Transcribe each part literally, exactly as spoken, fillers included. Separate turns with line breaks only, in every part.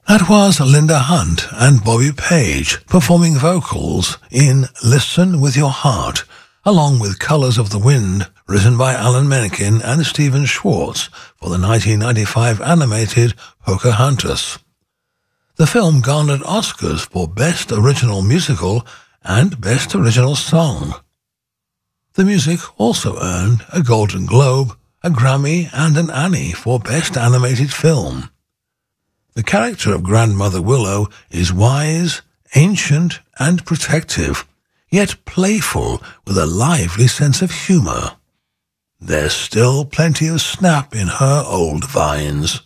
That was Linda Hunt and Bobby Page performing vocals in Listen With Your Heart, along with Colors of the Wind, written by Alan Menken and Stephen Schwartz for the nineteen ninety-five animated Pocahontas. The film garnered Oscars for Best Original Musical and Best Original Song. The music also earned a Golden Globe, a Grammy, and an Annie for Best Animated Film. The character of Grandmother Willow is wise, ancient, and protective, yet playful with a lively sense of humor. There's still plenty of snap in her old vines.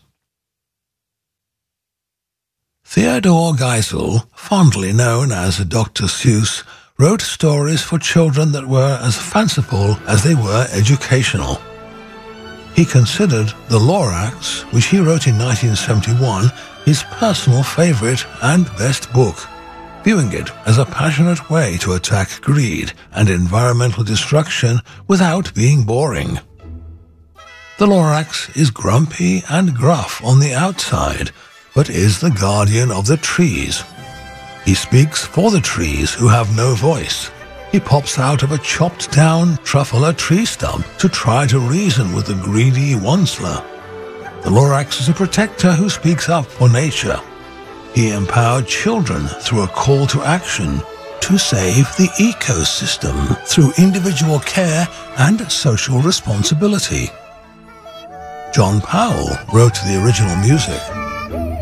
Theodore Geisel, fondly known as Doctor Seuss, wrote stories for children that were as fanciful as they were educational. He considered The Lorax, which he wrote in nineteen seventy-one, his personal favorite and best book, viewing it as a passionate way to attack greed and environmental destruction without being boring. The Lorax is grumpy and gruff on the outside, but is the guardian of the trees. He speaks for the trees who have no voice. He pops out of a chopped-down truffula tree stump to try to reason with the greedy Onceler. The Lorax is a protector who speaks up for nature. He empowered children through a call to action to save the ecosystem through individual care and social responsibility. John Powell wrote the original music.